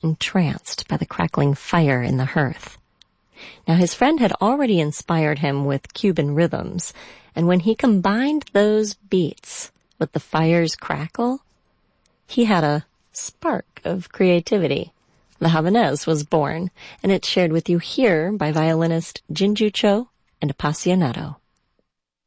entranced by the crackling fire in the hearth. Now his friend had already inspired him with Cuban rhythms, and when he combined those beats with the fire's crackle, he had a spark of creativity. The Havanese was born, and it's shared with you here by violinist Jinju Cho and Appassionato.